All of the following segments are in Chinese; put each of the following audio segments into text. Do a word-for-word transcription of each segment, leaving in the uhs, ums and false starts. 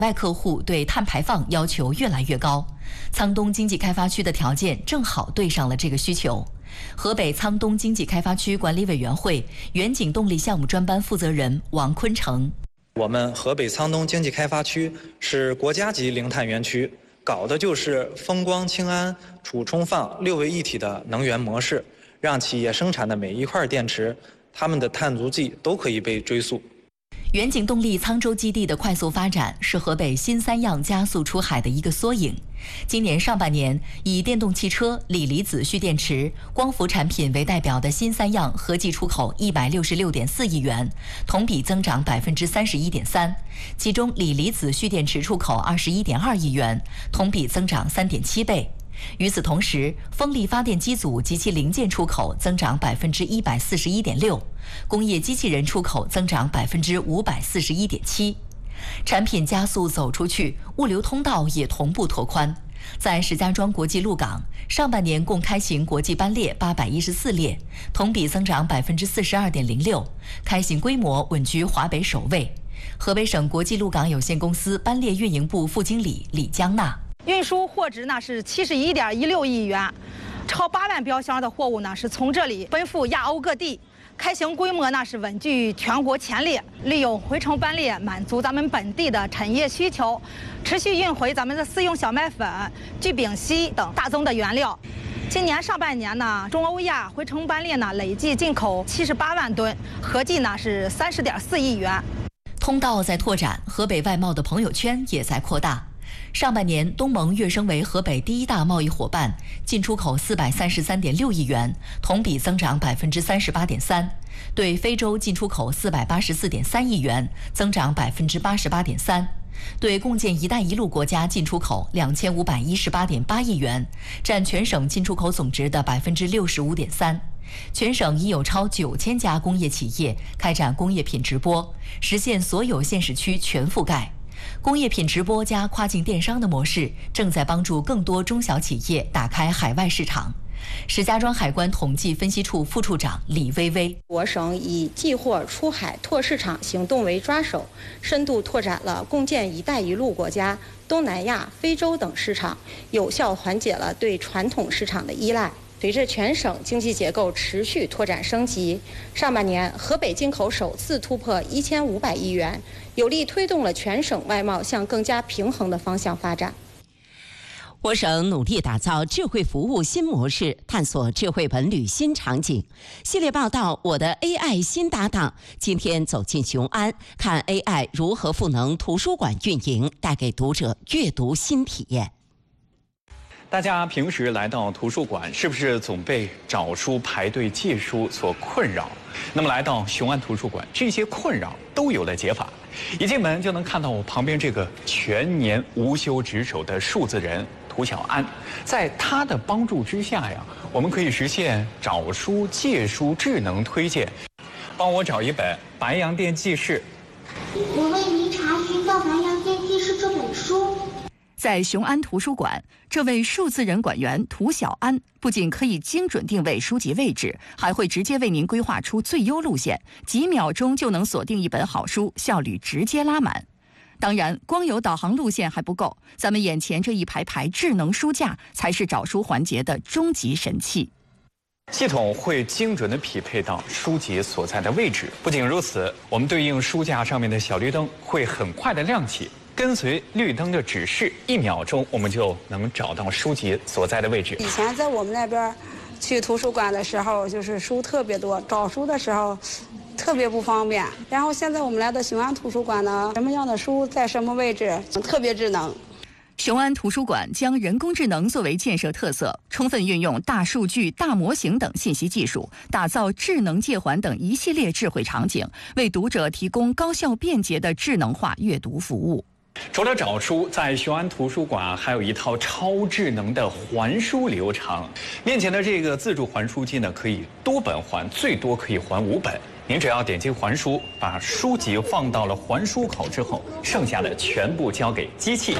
外客户对碳排放要求越来越高，沧东经济开发区的条件正好对上了这个需求。河北沧东经济开发区管理委员会远景动力项目专班负责人王坤成： 我们河北沧东经济开发区是国家级零碳园区，搞的就是风光氢氨储充放六位一体的能源模式，让企业生产的每一块电池，它们的碳足迹都可以被追溯。 远景动力沧州基地的快速发展是河北新三样加速出海的一个缩影。今年上半年，以电动汽车、锂离子蓄电池、光伏产品为代表的新三样合计出口一百六十六点四亿元，同比增长百分之三十一点三。其中，锂离子蓄电池出口二十一点二亿元，同比增长三点七倍。与此同时，风力发电机组及其零件出口增长百分之一百四十一点六，工业机器人出口增长百分之五百四十一点七。产品加速走出去，物流通道也同步拓宽。在石家庄国际陆港，上半年共开行国际班列八百一十四列，同比增长百分之四十二点零六，开行规模稳居华北首位。河北省国际陆港有限公司班列运营部副经理李江娜。 运输货值呢是七十一点一六亿元，超八万标箱的货物呢是从这里奔赴亚欧各地，开行规模呢是稳居全国前列，利用回程班列满足咱们本地的产业需求，持续运回咱们的四用小麦粉、聚丙烯等大宗的原料。今年上半年呢，中欧亚回程班列呢累计进口七十八万吨，合计呢是三十点四亿元。 通道在拓展，河北外贸的朋友圈也在扩大。上半年，东盟跃升为河北第一大贸易伙伴，进出口四百三十三点六亿元，同比增长百分之三十八点三。对非洲进出口四百八十四点三亿元，增长百分之八十八点三。对共建“一带一路”国家进出口两千五百一十八点八亿元，占全省进出口总值的百分之六十五点三。全省已有超九千家工业企业开展工业品直播，实现所有县市区全覆盖。工业品直播加跨境电商的模式正在帮助更多中小企业打开海外市场。石家庄海关统计分析处副处长李薇薇： 我省以寄货出海拓市场行动为抓手，深度拓展了共建“一带一路”国家、东南亚、非洲等市场，有效缓解了对传统市场的依赖。随着全省经济结构持续拓展升级，上半年河北进口首次突破一千五百亿元，有力推动了全省外贸向更加平衡的方向发展。 我省努力打造智慧服务新模式，探索智慧文旅新场景。系列报道《我的 A I 新搭档》，今天走进雄安，看 A I 如何赋能图书馆运营，带给读者阅读新体验。 大家平时来到图书馆，是不是总被找书、排队借书所困扰？那么来到雄安图书馆，这些困扰都有了解法。一进门就能看到我旁边这个全年无休值守的数字人涂小安，在他的帮助之下呀，我们可以实现找书、借书智能推荐。帮我找一本《白洋淀记事》。 我为您查询到《白洋淀记事》这本书。 在雄安图书馆，这位数字人馆员涂小安不仅可以精准定位书籍位置，还会直接为您规划出最优路线，几秒钟就能锁定一本好书，效率直接拉满。当然，光有导航路线还不够，咱们眼前这一排排智能书架才是找书环节的终极神器。 系统会精准地匹配到书籍所在的位置。不仅如此，我们对应书架上面的小绿灯会很快地亮起。跟随绿灯的指示，一秒钟我们就能找到书籍所在的位置。 以前在我们那边去图书馆的时候，就是书特别多，找书的时候特别不方便。然后现在我们来到雄安图书馆呢，什么样的书在什么位置，特别智能。 雄安图书馆将人工智能作为建设特色，充分运用大数据、大模型等信息技术，打造智能借还等一系列智慧场景，为读者提供高效便捷的智能化阅读服务。 除了找书，在雄安图书馆还有一套超智能的还书流程。面前的这个自助还书机呢，可以多本还，最多可以还五本。您只要点击还书，把书籍放到了还书口之后，剩下的全部交给机器。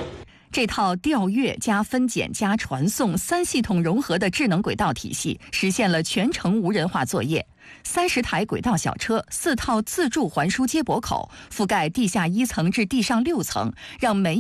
这套调阅加分拣加传送三系统融合的智能轨道体系，实现了全程无人化作业。三十台轨道小车，四套自助环书接驳口，覆盖地下一层至地上六层，让每